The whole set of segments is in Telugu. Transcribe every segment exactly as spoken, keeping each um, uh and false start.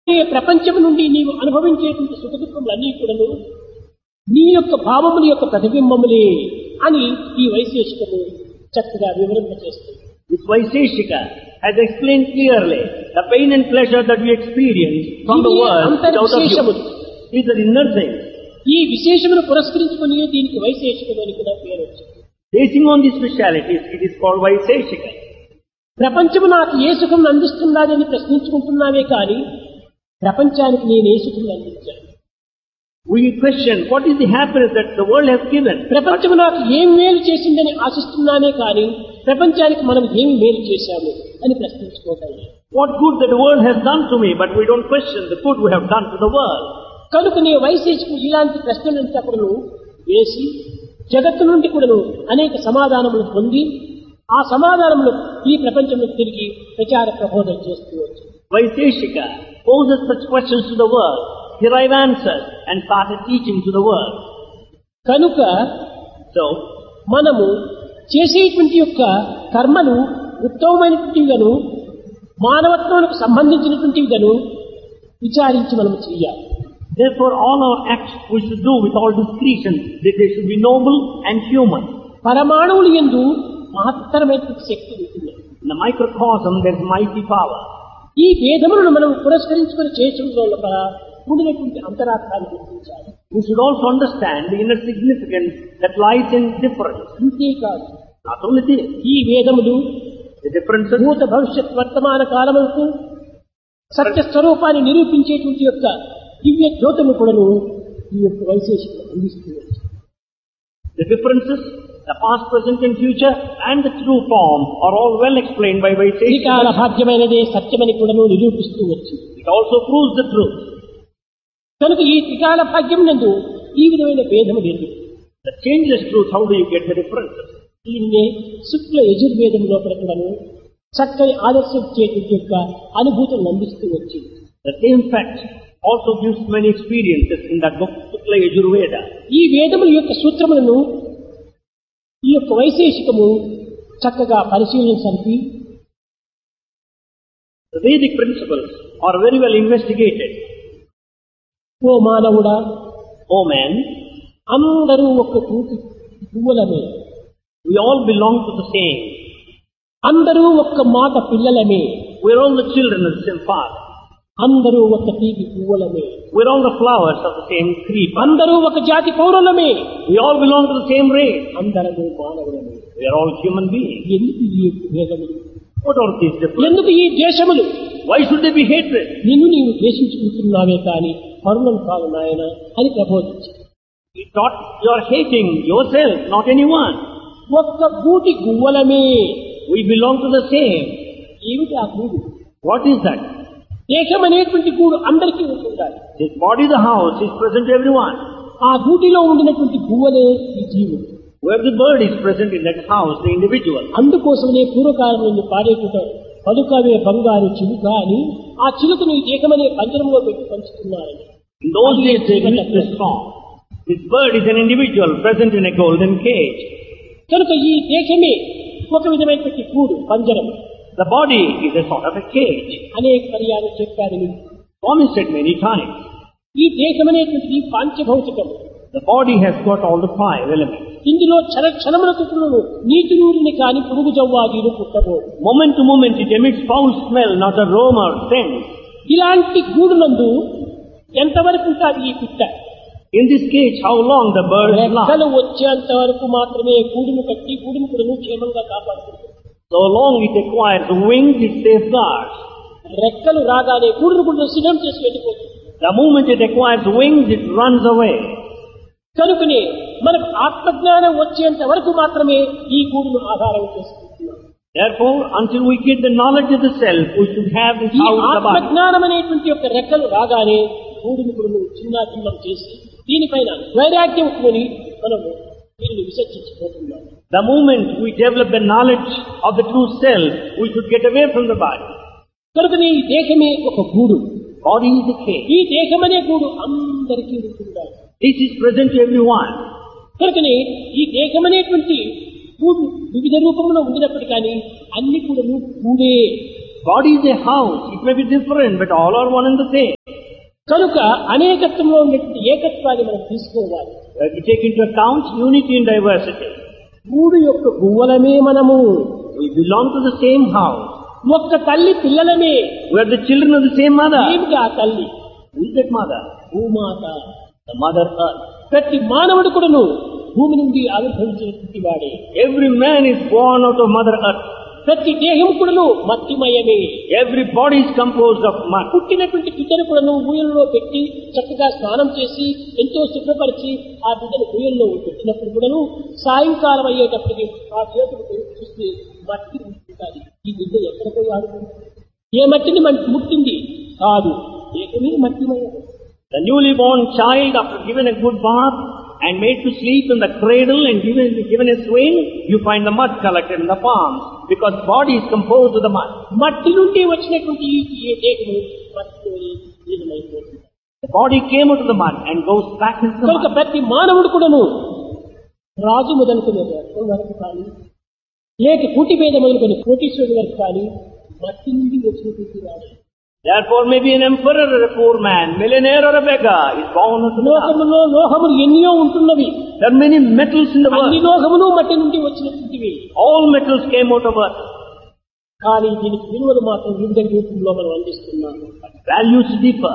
ఈ ప్రపంచం నుండి నీవు అనుభవించేటువంటి సుఖ దుఃఖములన్నీ కూడాను నీ యొక్క భావముల యొక్క ప్రతిబింబములే అని ఈ వైశేషికము చక్కగా వివరింపచేస్తుంది. This Vaiseshika has explained clearly the pain and pleasure that we experience from the world without of you. These are inner things. ఈ విశేషమును పురస్కరించుకుని దీనికి వైశేషికము అని కూడా పేరు వచ్చింది. Basing on these specialities, it is called Vaiseshika. ప్రపంచము నాకు ఏ సుఖం అందిస్తున్నదని ప్రశ్నించుకుంటున్నావే కానీ ప్రపంచానికి నేను ఏ సుఖం అందించాను? We question what is the happiness that the world has given. ప్రపంచము నాకు ఏం మేలు చేసిందని ఆశిస్తున్నానే కానీ ప్రపంచానికి మనం ఏమి మేలు చేశాము అని ప్రశ్నించుకోవటం. What good that the world has done to me, but we don't question the good we have done to the world. కనుక నీ వైశేషికు ఇలాంటి ప్రశ్నలంతా కూడాను వేసి జగత్తు నుండి కూడాను అనేక సమాధానములు పొంది ఆ సమాధానములు ఈ ప్రపంచంలో తిరిగి ప్రచార ప్రబోధన చేస్తూ వచ్చింది. Vaiseshika poses such questions to the world, derive answers and started teaching to the world. కనుక So, మనము చేసేటువంటి యొక్క కర్మలు ఉత్తమమైనటువంటివిగాను మానవత్వానికి సంబంధించినటువంటివిగాను విచారించి మనం చేయాలి. therefore, all our acts we should do with all discretion, that they should be noble and human. పరమాణువులు యందు మహత్తరమైనటువంటి శక్తి ఉంటుంది. In the microcosm there is mighty power. ఈ భేదములను మనం పురస్కరించుకొని చేయడం వల్ల ఉండినటువంటి అంతరార్థాన్ని గుర్తించాలి. We should also understand the inner significance that lies in difference. అంతేకాదు, Not only this, ఈ వేదములు the differences, భూత భవిష్యత్ వర్తమాన కాలములకు సత్య స్వరూపాన్ని నిరూపించేటువంటి యొక్క దివ్య జ్యోతులు కూడాను ఈ యొక్క వైశేషికం అందిస్తుంది. the differences, the past, present and future and the true form are all well explained by త్రికాల Vaiseshika. భాగ్యమైనదే సత్యమని కూడాను నిరూపిస్తూ వచ్చింది. It also proves the truth. కనుక ఈ త్రికాల భాగ్యం నందు ఈ విధమైన భేదము లేదు. The changeless truth, how do you get the differences? దీనినే శుక్ల యజుర్వేదం లోపల కూడాను చక్కని ఆదర్శం ఇచ్చేటువంటి యొక్క అనుభూతులను అందిస్తూ వచ్చింది. The same fact also gives many experiences in that book, Shukla Yajurveda. ఈ వేదముల యొక్క సూత్రములను ఈ యొక్క వైశేషికము చక్కగా పరిశీలన సరిపి The Vedic principles are very well investigated. ఓ మానవుడా, Oh man, అందరూ ఒక్క కూటి పువ్వులమే, we all belong to the same. అందరూ ఒక్క మాట పిల్లలమే, We are all the children of the same father. అందరూ ఒక్క తీపి పువ్వులమే, We are all the flowers of the same tree. అందరూ ఒక జాతి పౌరులమే, We all belong to the same race. అందరము మానవులమే. We are all human beings. ఎందుకు ఈ యొక్క భేదములు? What are these differences? ఎందుకు ఈ దేశములు? Why should they be hatred? నిన్ను నీవు ద్వేషించుకుంటున్నావే కాని పరులను కాదు నాయన అని ప్రబోధించి He thought you are hating yourself, not anyone. ఒక్క గూటి గువ్వలమే. We belong to the same. ఏమిటి ఆ గూడు? What is that? దేశం అనేటువంటి గూడు అందరికీ ఉంటుండాలి. His body, the house, is present to everyone. ఆ గూటిలో ఉండినటువంటి గువ్వలే ఈ జీవుడు. Where the bird is present in that house, the individual. అందుకోసమనే పూర్వకాలంలో పాడేట పలుకవే బంగారు చిలుక అని ఆ చిలుకను ఈ దేశమనే పంజరంలో పెట్టి పంచుతున్నారని. In those days they used this song. This bird is an individual present in a golden cage. కనుక ఈ దేశమే ఒక విధమైనటువంటి గూడు, పంజరం. The body is a sort of a cage. అనేక పర్యాలు చెప్పారు మీరు. Swami said many times. ఈ దేశం అనేటువంటిది పాంచభౌతికం. The body has got all the five elements. ఇందులో క్షణ క్షణములకు నీటి నూరిని కాని పురుగు జవ్వాగీలు పుట్టబోదు. Moment to moment it emits foul smell, not a aroma or scent. ఇలాంటి గూడునందు ఎంతవరకు ఉంటుంది ఈ పిట్ట? In this cage, how long the bird is రెక్కలు lost? వచ్చేంత వరకు మాత్రమే గూడును కట్టి గూడును కూడా క్షేమంగా కాపాడుతుంది. So long it acquires wings, it safeguards. రెక్కలు రాగానే గూడును కూడా సిద్ధం చేసి వెళ్ళిపోతుంది. The moment it acquires wings, it runs away. కనుకనే మనకు ఆత్మజ్ఞానం వచ్చేంత వరకు మాత్రమే ఈ గూడును ఆధారం చేసుకుంటున్నాం. Therefore, until we get the knowledge of the self, we should have this ఈ house, the body. ఆత్మజ్ఞానం అనేటువంటి యొక్క రెక్కలు రాగానే గూడును కూడా చిన్నా చిన్నం చేసి దీనిపైన వైరాగ్యం కొని మనము దీనిని విసర్జించిపోతున్నాం. The moment we develop the knowledge of the true self, we should get away from the body. కనుకనే ఈ దేహమే ఒక గూడు. Body is a cage. ఈ దేహమనే గూడు అందరికీ ఉంటుండాలి. This is present to everyone. కనుకనే ఈ దేహమనేటువంటి గూడు వివిధ రూపంలో ఉండినప్పటికీ కానీ అన్ని కూడా గూడే. Body is a house. It may be different, but all are one and the same. కనుక అనేకత్వంలో ఉన్నటువంటి ఏకత్వాన్ని మనం తీసుకోవాలి. We have to take into account unity and diversity. మూడు యొక్క గువ్వలమే మనము. We belong to the same house. ఒక్క తల్లి పిల్లలమే. We are the children of the same mother. ఏమిటి ఆ తల్లి? Who is that mother? భూమాత. The mother earth. ప్రతి మానవుడు కూడాను భూమి నుండి ఆవిర్భవించినటువంటి వాడే. Every man is born out of mother earth. ప్రతి దేహం కూడాను మట్టిమయమే. Every body is composed of mud. పుట్టినటువంటి బిడ్డను కూడాను ఊయల్లో పెట్టి చక్కగా స్నానం చేసి ఎంతో శుభ్రపరిచి ఆ బిడ్డను ఊయల్లో పెట్టినప్పుడు కూడాను సాయంకాలం అయ్యేటప్పటికి ఆ చేతులు చూస్తే మట్టి ఉంటుంది. ఈ బిడ్డ ఎక్కడ పోయి ఆడుతుంది? ఏ మట్టిని ముట్టింది కాదు, ఏకమే మట్టిమయం. The newly born child, after given a good bath and made to sleep in the cradle and given, given a swing, you find the mud collected in the palms, because body is composed of the mud. మట్టి నుండి వచ్చినటువంటి ఈ దేహము మట్టితో లీనమైపోతుంది. The body came out of the mud and goes back into the కనుక mud. ప్రతి మానవుడు కూడాను రాజు మొదలుకునే వరకు కానీ, లేక కూటి పేద మొదలుకొని కోటీశ్వరుడు వరకు కానీ మట్టి నుండి వచ్చినటువంటి వాడు. Therefore, maybe an emperor or a poor man, millionaire or a beggar, is born into the mud. లోకములో లోహములు ఎన్నో ఉంటున్నవి. There are many metals in the అన్ని world. లోహములు మట్టి నుండి వచ్చినటువంటివి. All metals came out of earth. కానీ దీనికి విలువలు మాత్రం వివిధ రూపంలో మనం అందిస్తున్నాము. Values differ.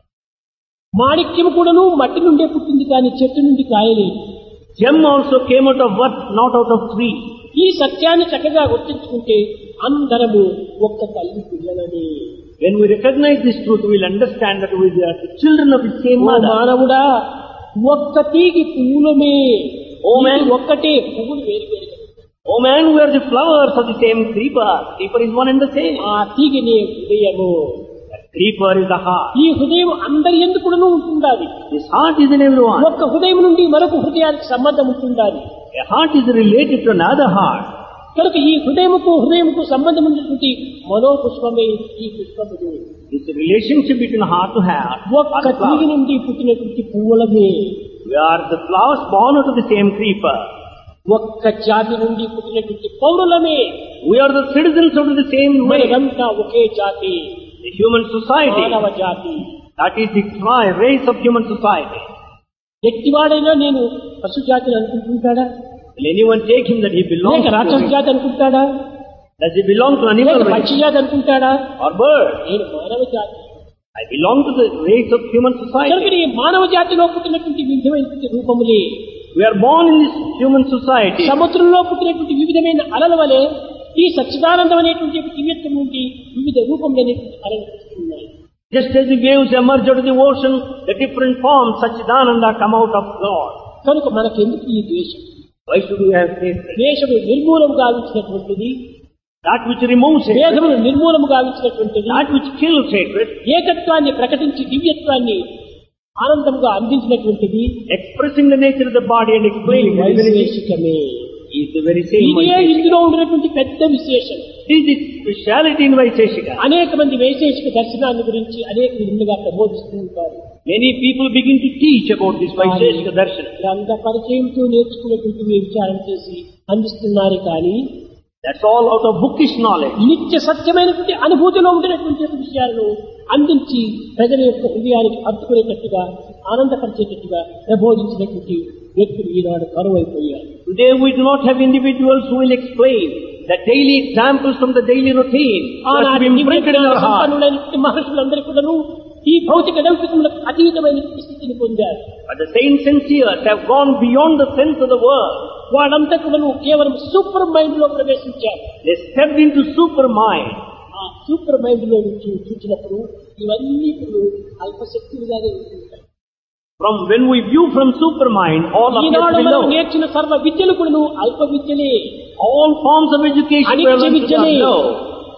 మాణిక్యం కూడాను మట్టి నుండే పుట్టింది కానీ చెట్టు నుండి కాయలేదు. Gem also came out of earth, not out of tree. ఈ సత్యాన్ని చక్కగా గుర్తించుకుంటే అందరము ఒక్క తల్లి పిల్లలని. When we recognize this truth, we will understand that we are the children of the same oh mother. మానవుడా, ఒక్క తీగి పువ్వులమే. ఓ man. ఇది ఒక్కటే, పువ్వులు వేరు వేరు. Oh man, we are the flowers of the same creeper. Creeper is one and the same. ఆ తీగనే హృదయము. That creeper is the heart. ఈ హృదయం అందరి యందు కూడాను ఉంటుండాలి. This heart is in everyone. ఒక్క హృదయం నుండి మరొక హృదయానికి సంబంధం ఉంటుండాలి. A heart is related to another heart. కనుక ఈ హృదయముకు హృదయముకు సంబంధం ఉన్నటువంటి మనోపుష్పమే ఈ పుష్పములు. This relationship between heart to heart. ఒక్క తీగి నుండి పుట్టినటువంటి పువ్వులమే. We are the flowers born out of the same creeper. ఒక్క జాతి నుండి పుట్టినటువంటి పౌరులమే. We are the citizens of the same way. మనమంతా ఒకే జాతి, The human society. మానవ జాతి. That is the tri- race of human society. వ్యక్తివాడైనా నేను పశు జాతిని అనుకుంటుంటాడా? Will anyone take him that he belongs లేక రాక్షస to? జాతి అనుకుంటాడా? Does he belong to animal లేక race పక్షి జాతి అనుకుంటాడా? or bird? నేను మానవ జాతి. I belong to the race of human కనుక society. ఈ మానవ జాతిలో పుట్టినటువంటి వివిధమైనటువంటి రూపములే We are born in this human society. సముద్రంలో పుట్టినటువంటి వివిధమైన అలల వలె ఈ సచ్చిదానందం అనేటువంటి దివ్యత్వం నుండి వివిధ రూపములైనటువంటి అలలు వస్తున్నాయి. Just as the waves emerge out of the ocean, the different forms, Satchidananda, come out of God. కనుక మనకెందుకు ఈ ద్వేషం? Why should we have hatred? ద్వేషము నిర్మూలము గావించినటువంటిది, That which removes hatred, భేదమును నిర్మూలము గావించినటువంటిది, that which kills hatred, ఏకత్వాన్ని ప్రకటించి దివ్యత్వాన్ని ఆనందంగా అందించినటువంటిది expressing the nature of the body and explaining the divinity, వైశేషికమే. is the very same ఇదే Vaisheshika. ఇందులో ఉండినటువంటి పెద్ద విశేషం. This is the speciality in Vaisheshika. అనేక మంది వైశేషిక దర్శనాన్ని గురించి అనేక విధంగా ప్రబోధిస్తూ ఉంటారు. Many people begin to teach about this Vaisheshika Darshana. గ్రంథ పరిచయంతో నేర్చుకున్నటువంటి విచారణ చేసి అందిస్తున్నారు కానీ That's all out of bookish knowledge. నిత్య సత్యమైనటువంటి అనుభూతిలో ఉండినటువంటి విషయాలను అందించి ప్రజల యొక్క హృదయానికి హత్తుకునేటట్టుగా ఆనందపరిచేటట్టుగా ప్రబోధించినటువంటి వ్యక్తులు ఈనాడు కరువైపోయారు. Today we do not have individuals who will explain the daily examples from the daily routine that have been imprinted in our heart. సంపన్నులైనటువంటి మహర్షులందరూ కూడాను ఈ భౌతిక లౌకికములకు అతీతమైన స్థితిని పొందారు. But the saints and seers have gone beyond the sense of the world. వాళ్ళంతా కూడాను కేవలం సూపర్ మైండ్ లో ప్రవేశించారు. They stepped into super mind. ఆ సూపర్ మైండ్ లో నుంచి చూసినప్పుడు ఇవన్నీ ఇప్పుడు అల్పశక్తులుగానే ఉంటాయి. From when we view from super mind, all of Eenadu that మనం below, నేర్చిన సర్వ విద్యలు కూడాను అల్ప విద్యలే, all forms of education అనిత్య prevalent విద్యలే, are low.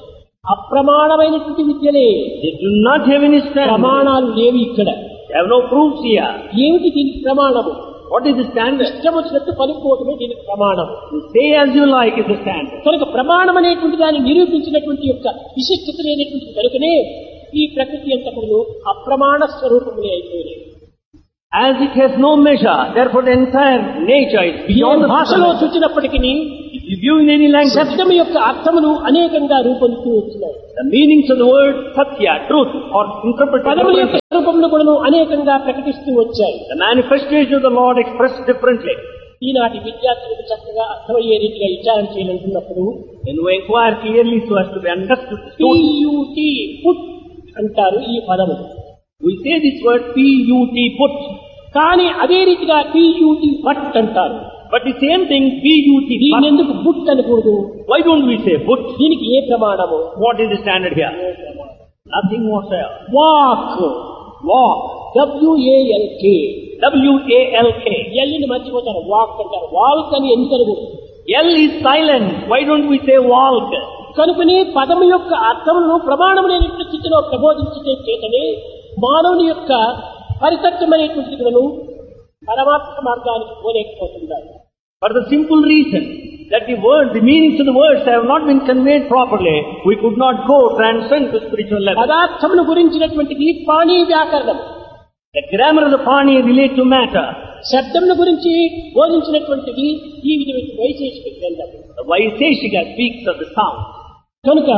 అప్రమాణమైనటువంటి విద్యలే. They do not have any standard. ప్రమాణాలు లేవు ఇక్కడ. They have no proofs here. ఏమిటి దీనికి ప్రమాణము? What is the standard? ఇష్టం వచ్చినట్టు పలుకోవటమే దీనికి ప్రమాణం. You say as you like is the standard. కనుక ప్రమాణం అనేటువంటి దాన్ని నిరూపించినటువంటి యొక్క విశిష్టత లేనటువంటి కనుకనే ఈ ప్రకృతి అంతకులు అప్రమాణ స్వరూపములే అయిపోయినాయి. As it has no measure, therefore the entire nature is A beyond the భాషలో measure. చూచినప్పటికీ If If you in any language, శబ్దం యొక్క అర్థములు అనేకంగా రూపొందుతూ వచ్చినాయి. the meanings of the word satya, truth, or interpreted పదముల యొక్క differently. స్వరూపములు కూడా అనేకంగా ప్రకటిస్తూ వచ్చాయి. The manifestation of the Lord expressed differently. ఈనాటి విద్యార్థులకు చక్కగా అర్థమయ్యే రీతిగా విచారణ చేయాలనుకున్నప్పుడు When we inquire clearly so as to be understood, PUT put అంటారు ఈ పదము. we say this word P U T, put. కానీ అదే రీతిగా పియుటి బట్ అంటారు. But the same thing, P U T, దీన్ని but. ఎందుకు బుట్ అనకూడదు? Why don't we say put? దీనికి ఏ ప్రమాణము? What is the standard here? Nothing whatsoever. Walk Walk. డబ్ల్యూఏఎల్కే W A L K. ఎల్ని మర్చిపోతారు, వాక్ అంటారు. వాల్క్ అని ఎందుకు అనకూడదు? L is silent. Why don't we say walk? కనుకనే పదము యొక్క అర్థములను ప్రమాణములైనటువంటి స్థితిలో ప్రబోధించే చేతనే మానవుని యొక్క పరితత్వమైనటువంటి స్థితులను పరమాత్మ మార్గానికి పోలేకపోతున్నారు. For the simple reason that the word, the meanings of the words have not been conveyed properly, we could not go transcend to spiritual level. పదార్థమును గురించినటువంటిది పాణి వ్యాకరణం. The grammar of the Pani relate to matter. శబ్దమును గురించి బోధించినటువంటిది ఈ విధమైన వైశేషిక గ్రంథం. The Vaiseshika speaks of the sound. కనుక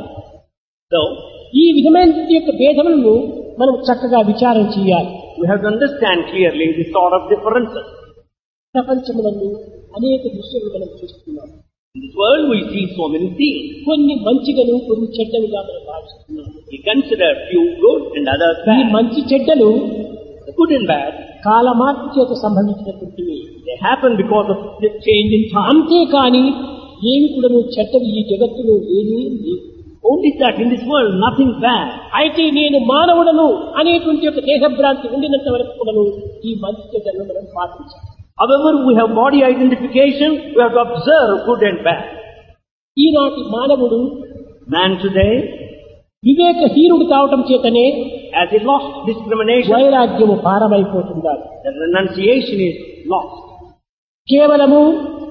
So, ఈ విధమైన యొక్క భేదములను మనం చక్కగా విచారం చేయాలి. we have to understand clearly the sort of differences. ప్రపంచమునందు అనేక దృశ్యాలు మనం చూస్తున్నాం. In this world we see so many things. కొన్ని మంచిగను కొన్ని చెడ్డలుగా మనం భావిస్తున్నాం. We consider few good and others ఈ bad. మంచి చెడ్డలు The good and bad, కాలమార్పు చేత సంభవించినటువంటివి. they happen because of the change in time. అంతేకాని ఏమి కూడా చెడ్డలు ఈ జగత్తులో ఏమీ లేవు. Only that in this world nothing bad. అయితే నేను మానవుడను అనేటువంటి ఒక దేహభ్రాంతి ఉండినంత వరకు కూడాను ఈ మంచి చెడ్డలను మనం పాటించాలి. However, we have body identification, we have to observe good and bad. ఈనాటి మానవుడు Man today, వివేకహీనుడు కావటం చేతనే as he lost discrimination, వైరాగ్యము భారమైపోతున్నారు. the renunciation is lost. కేవలము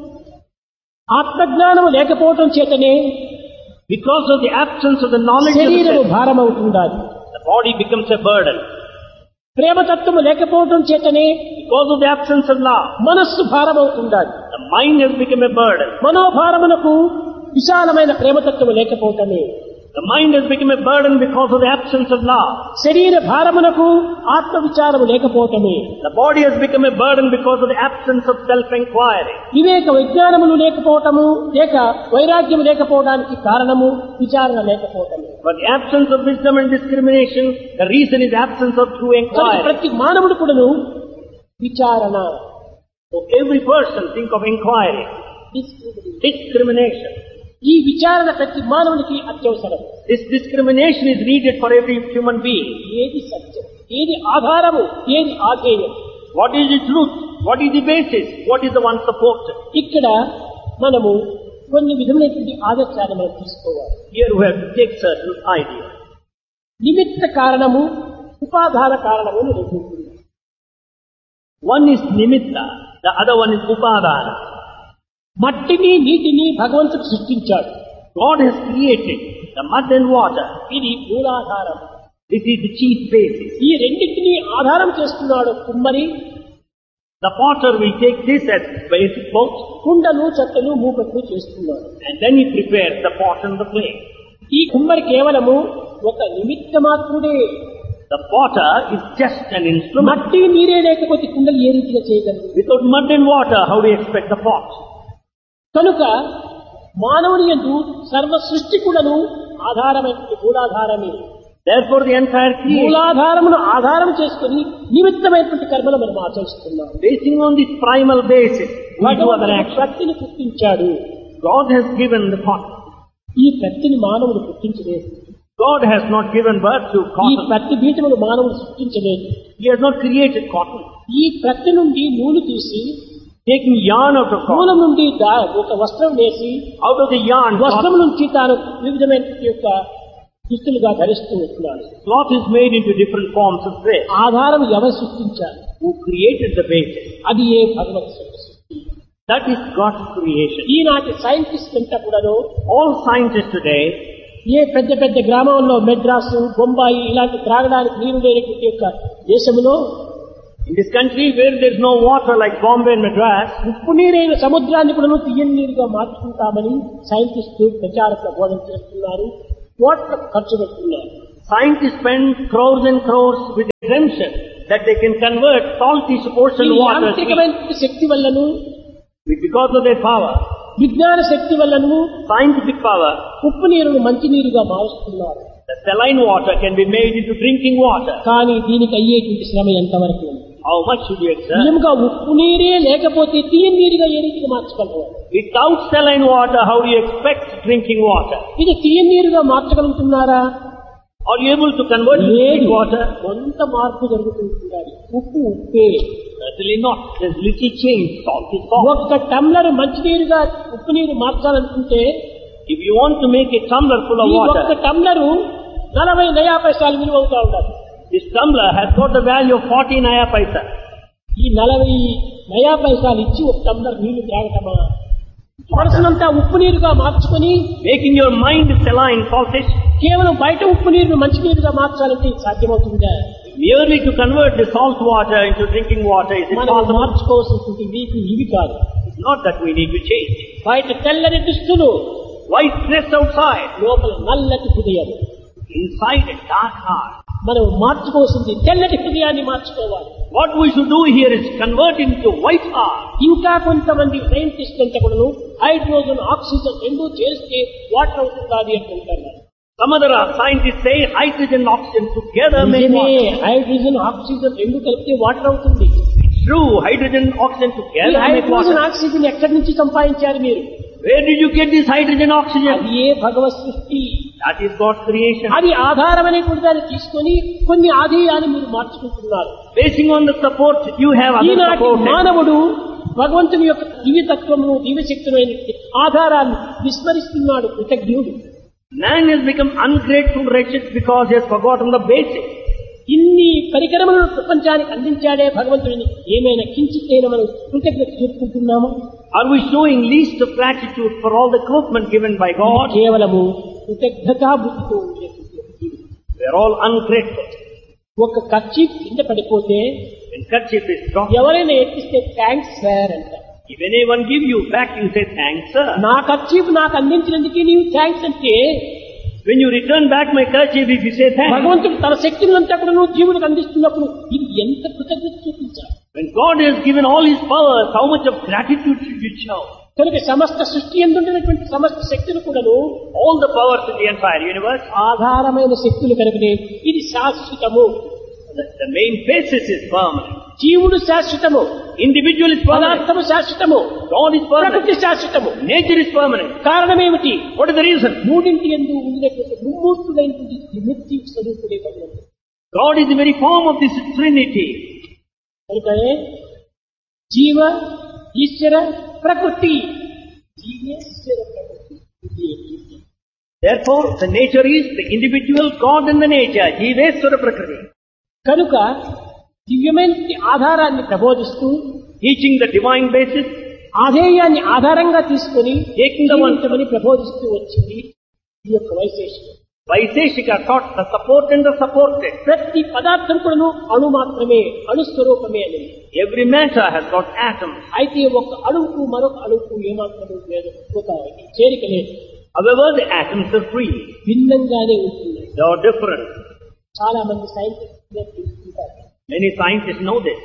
ఆత్మజ్ఞానము లేకపోవటం చేతనే Because of the absence of the knowledge of the శరీరము self, భారమవుతున్నది. the body becomes a burden. ప్రేమతత్వము లేకపోవటం చేతనే Because of the absence of love, మనస్సు భారమవుతున్నది. the mind has become a burden. మనోభారమునకు విశాలమైన ప్రేమతత్వము లేకపోవటమే. The mind has become a burden because of the absence of love. శరీర భారమునకు ఆత్మ విచారము లేకపోవటమే. The body has become a burden because of the absence of self-inquiry. వివేక విజ్ఞానములు లేకపోవటము లేక వైరాగ్యము లేకపోవడానికి కారణము విచారణ లేకపోవటమే. For the absence of wisdom and discrimination, the reason is absence of true కనుక inquiry. ప్రతి మానవుడు కూడాను విచారణ, So every person think of inquiry, discrimination. ఈ విచారణ ప్రతి మానవునికి అత్యవసరం. This discrimination is needed for every human being. ఏది సత్యం, ఏది ఆధారము, ఏది ఆధేయం. What is the truth? What is the basis? What is the one supported? ఇక్కడ మనము కొన్ని విధములైనటువంటి ఆదర్శాన్ని మనం తీసుకోవాలి. Here we have to take certain ideas. నిమిత్త కారణము, ఉపాధాన కారణము అని రెండు ఉంటుంది. One is nimitta, the other one is upadana. మట్టిని నీటిని భగవంతుడు సృష్టించాడు. God has created the mud and water. ఇది మూలాధారం. This is the chief basis. ఈ రెండింటినీ ఆధారం చేస్తున్నాడు కుమ్మరి. The potter will take this as basic both, కుండలు చెత్తలు మూకట్లు చేస్తున్నాడు. and then he prepares the pot and the clay. ఈ కుమ్మరి కేవలము ఒక నిమిత్త మాత్రుడే. The potter is just an instrument. మట్టి నీరే లేకపోతే కుండలు ఏ రీతిగా చేయగలరు? Without mud and water, how do you expect the pot? కనుక మానవుని యందు సర్వ సృష్టి కూడాను ఆధారమైన మూలాధారమే. Therefore, the entire creation, మూలాధారమును ఆధారం చేసుకుని నిమిత్తమైనటువంటి కర్మలు మనం ఆచరిస్తున్నాం. basing on this primal basis, we do other actions. ప్రతిని పుట్టించాడు. God has given the pot. ఈ ప్రతిని మానవుడు పుట్టించలేదు. God has not given birth to ఈ cotton. ప్రతి బీజమును మానవుడు సృష్టించలేదు. He has not created cotton. ఈ ప్రతి నుండి నూలు తీసి Taking yarn out of cotton, మూలం నుండి దా- ఒక వస్త్రం వేసి out of the yarn, వస్త్రం cloth, నుంచి తాను వివిధమైన యొక్క దుస్తులుగా ధరిస్తూ వస్తున్నాడు. cloth is made into different forms of dress. ఆధారం ఎవరు సృష్టించారు? Who created the basis? అది ఏ భగవత్ సృష్టి. That is God's creation. ఈనాటి సైంటిస్ట్ అంతా కూడాను All scientists today, ఏ పెద్ద పెద్ద గ్రామంలో మెడ్రాసు, బొంబాయి ఇలాంటి త్రాగడానికి నీరు లేనటువంటి యొక్క దేశంలో In this country where there is no water like Bombay and Madras, ఉప్పు నీరైన సముద్రాన్ని కూడా తీయని నీరుగా మార్చుకుంటామని సైంటిస్టులు ప్రచారకులు బోధన చేస్తున్నారు. కోట్ల ఖర్చు పెడుతున్నారు. scientists spend crores and crores with the assumption that they can convert salty ocean water యాంత్రికమైన Shakti వల్లను, because of their power, విజ్ఞాన శక్తి వల్లను scientific power, ఉప్పు నీరును మంచి నీరుగా మారుస్తున్నారు. the saline water can be made into drinking water. కానీ దీనికి అయ్యేటువంటి శ్రమ ఎంతవరకు ఉంది? How much should you exert? నిజంగా ఉప్పు నీరే లేకపోతే తీయని నీరుగా ఏ రీతిగా మార్చగలరు? Without saline water, how do you expect drinking water? ఇది తీయని నీరుగా మార్చగలుగుతున్నారా? Are you able to convert it to లేదు. water? కొంత మార్పు జరుగుతుంటుంది. ఉప్పు ఉప్పే. Certainly not. There's little change. Salt is salt. ఒక్క టంబ్లర్ మంచినీరుగా ఉప్పు నీరు మార్చాలనుకుంటే If you want to make a tumbler full of ఈ ఒక్క water, టంబ్లరు నలభై నయా పైసలు విలువ అవుతా ఉండాలి. this tumbler has got the value of forty naya paisa. ఈ నలభై నయా పైసలు ఇచ్చి ఒక టంబ్లర్ నీళ్లు త్రాగటమా? మనసునంతా ఉప్పు నీరుగా మార్చుకొని Making your mind saline, saltish, కేవలం బయట ఉప్పు నీరును మంచి నీరుగా మార్చాలంటే ఇది సాధ్యమవుతుందా? merely to convert the salt water into drinking water is మనం impossible. మార్చుకోవాల్సినటువంటి వీటి ఇవి కాదు. It's not that we need to change. బయట తెల్లని దుస్తులు, White dress outside, లోపల నల్లటి హృదయం. inside a dark heart. మనం మార్చుకోవాల్సింది తెల్లటి హృదయాన్ని మార్చుకోవాలి. What we should do here is convert into white heart. ఇంకా కొంతమంది సైంటిస్ట్ అంతా కూడా హైడ్రోజన్ ఆక్సిజన్ రెండు చేస్తే వాటర్ అవుతుంది అంటుంటారు. Some other scientists say hydrogen and oxygen together make నిజమే, water. హైడ్రోజన్ ఆక్సిజన్ రెండు కలిపితే వాటర్ అవుతుంది. It's true, hydrogen and oxygen ఈ together make hydrogen water. Oxygen ఎక్కడి నుంచి సంపాదించారు మీరు? Where did you get this hydrogen oxygen? అది ఏ భగవత్ సృష్టి. That is God's creation. అది ఆధారం అనేటువంటి దాన్ని తీసుకొని కొన్ని ఆధేయాన్ని మీరు మార్చుకుంటున్నారు. Basing on the support you have other ఈనాటి support. మానవుడు భగవంతుని యొక్క దివ్యతత్వము దివ్యశక్తులైన ఆధారాన్ని విస్మరిస్తున్నాడు. కృతజ్ఞుడు. Man has become ungrateful, wretched because he has forgotten the basics. ఇన్ని పరికరములను ప్రపంచానికి అందించాడే భగవంతుడిని ఏమైనా కించితైనా మనం కృతజ్ఞత చెప్పుకుంటున్నాము? Are we showing least of gratitude for all the equipment given by God? కేవలము కృతజ్ఞతా బుద్ధితో ఉండేటువంటి. We are all ungrateful. ఒక ఖర్చు కింద పడిపోతే When kerchief is dropped, ఎవరైనా ఎత్తిస్తే థ్యాంక్స్ సార్ అంట. if anyone give you back, you say thanks, sir. నా ఖర్చు నాకు అందించినందుకు నీవు థ్యాంక్స్ అంటే When you return back my kerchief, if you say thanks, భగవంతుడు తన శక్తులంతా కూడా నువ్వు జీవునికి అందిస్తున్నప్పుడు ఇది ఎంత కృతజ్ఞత చూపించాలి. when God has given all His powers, how much of gratitude should you show? కనుక సమస్త సృష్టి ఎందుంటున్నటువంటి సమస్త శక్తులు కూడాను All the powers in the entire universe, ఆధారమైన శక్తులు కనుకనే ఇది శాశ్వతము. the, the main basis is permanent. జీవుడు శాశ్వతము, Individual is permanent. పదార్థము శాశ్వతము, God is ప్రకృతి permanent. శాశ్వతము. Nature is permanent. కారణమేమిటి? What is the reason? మూడింటి యందు ఉండినటువంటి ముమ్మూర్తులైనటువంటి విముక్తి స్వరూపుడే భగవంతుడు. God is the very form of this Trinity. కనుకనే జీవ ఈశ్వర ప్రకృతి, జీవేశ్వర ప్రకృతి. ఇది ఏమిటి? Therefore, the nature is the individual, God and the nature. Jiveswara Prakriti. కనుక దివ్యమైన ఆధారాన్ని ప్రబోధిస్తూ Teaching the divine basis, ఆధేయాన్ని ఆధారంగా తీసుకొని Taking the one- జీవించమని ప్రబోధిస్తూ వచ్చింది ఈ యొక్క వైశేషికం. Vaiseshika taught the support and the supported. ప్రతి పదార్థం కూడాను అణు మాత్రమే, అణుస్వరూపమే అని. Every matter has got atoms. అయితే ఒక అణువుకు మరొక అణువుకు ఏమాత్రము లేదు, ఒక చేరిక లేదు, However, the atoms are free. భిన్నంగానే ఉంటుంది. They are different. చాలా మంది సైంటిస్టులు తెలుసుకుంటారు. Many scientists know this.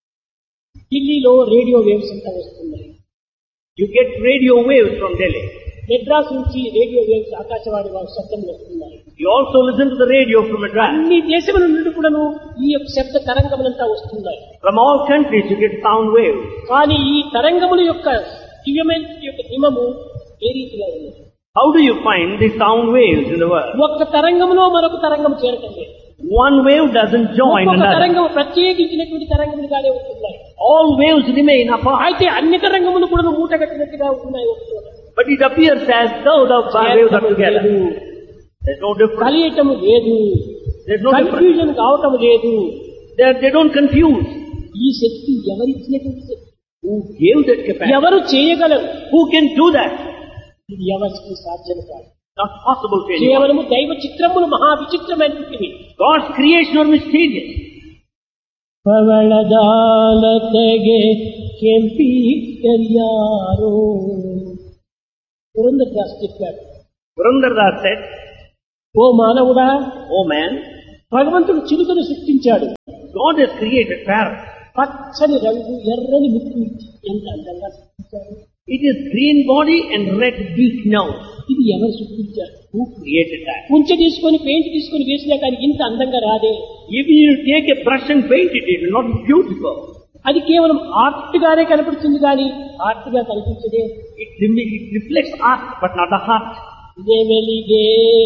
ఢిల్లీలో రేడియో వేవ్స్ అంతా వస్తున్నాయి. You get radio waves from Delhi. Madras నుంచి రేడియో వేవ్స్ ఆకాశవాణి వారి శబ్దం వస్తున్నాయి. You also listen to the radio from Madras. అన్ని దేశముల నుండి కూడాను ఈ యొక్క శబ్ద తరంగములంతా వస్తున్నాయి. From all countries you get sound waves. కానీ ఈ తరంగముల యొక్క దివ్యమైన యొక్క హిమము ఏ రీతిగా ఉంది? How do you find the sound waves in the world? ఒక్క తరంగములో మరొక తరంగం చేరటం లేదు. One wave doesn't join ఒక్కొక్క another. తరంగం ప్రత్యేకించినటువంటి తరంగములుగానే ఉంటున్నాయి. All waves remain apart. అయితే అన్ని తరంగములు కూడా మూట కట్టినట్టుగా ఉంటున్నాయి. ఒక్కొక్క But it appears as though the waves are together. There's no difference. కలియటము లేదు, There's no difference. కన్ఫ్యూజన్ కావటం లేదు. They they don't confuse. ఈ శక్తి ఎవరిచ్చినటువంటి శక్తి? Who gave that capacity? ఎవరు చేయగలరు? Who can do that? ఇది ఎవరికి సాధ్యం కాదు. Not possible to anyone. కేవలము దైవ చిత్రములు మహా విచిత్రమైనటువంటివి. God's creation are mysterious. పవళదాలతగే Kempi ಕರಿಯಾರೋ Purandara Das చెప్పాడు. Purandardas said, ఓ మానవుడా, "O man, భగవంతుడు చిలుకను సృష్టించాడు. God has created parrot. పచ్చని రంగు, ఎర్రని ముక్కు ఇచ్చి ఎంత అందంగా సృష్టించాడు. It is green body and red beak nose. ఇది ఎవరు సృష్టించారు? Who created that? కుంచె తీసుకొని పెయింట్ తీసుకొని వేసినా కానీ ఇంత అందంగా రాదే. If you take a brush and paint it, it will not be beautiful. అది కేవలం ఆర్ట్ గానే కనపడుతుంది కానీ ఆర్ట్ గా కనిపించదే. It, rem- it reflects art, but not the heart. ఇదే వెలిగే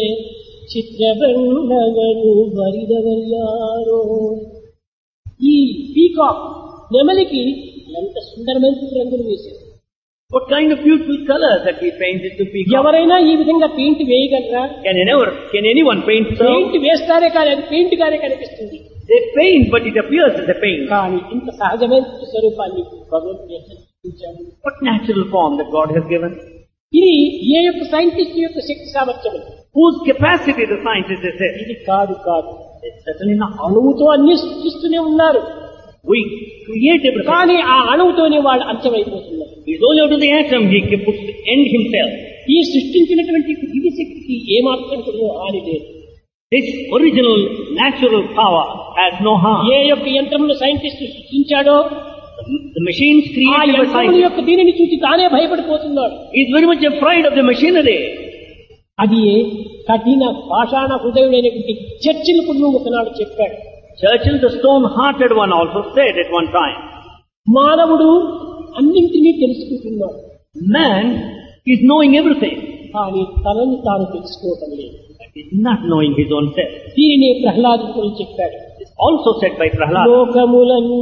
చిత్రబండవను వరిదవల్యారో. ఈ పీకాక్ నెమలికి ఎంత సుందరమైన రంగులు వేశారు. What kind of beautiful colors that we painted to peacock? ఎవరైనా ఈ విధంగా paint వేయగలరా? Can anyone, can anyone paint so? Paint వేస్తారే కానీ అది పెయింట్ గానే కనిపిస్తుంది. They paint, but it appears as a paint. కానీ ఇంత సహజమైన స్వరూపాన్ని భగవంతుడు సృష్టించాడు. What natural form that God has given? ఇది ఏ యొక్క సైంటిస్ట్ యొక్క శక్తి సామర్థ్యం? Whose capacity the scientists have said? ఇది కాదు కాదు It's certainly not. అణువుతో అన్ని సృష్టిస్తూనే ఉన్నారు. We create everything. కానీ ఆ అణువుతోనే వాళ్ళు అంతమైపోతున్నారు. He's only out of the atom, he puts the end himself. ఈ సృష్టించినటువంటి దివ్య శక్తికి ఏమాత్రం కూడా హాని లేదు. This original natural power has no harm. ఏ యొక్క యంత్రమును సైంటిస్ట్ సృష్టించాడో The machines ఆ created by యంత్రముల scientists. యొక్క దీనిని చూసి తానే భయపడిపోతున్నాడు. He's very much afraid of the machinery. అది కఠిన పాషాణ హృదయుడైనటువంటి చర్చిలు కూడా ఒకనాడు చెప్పాడు. Churchill, the stone-hearted one, also said at one time, మానవుడు అన్నింటినీ తెలుసుకుంటున్నాడు. man is knowing everything, కానీ తనని తాను తెలుసుకోవటం లేదు. but is not knowing his own self. దీనిని ప్రహ్లాదుడు చెప్పాడు. It's also said by Prahlad. లోకములన్నీ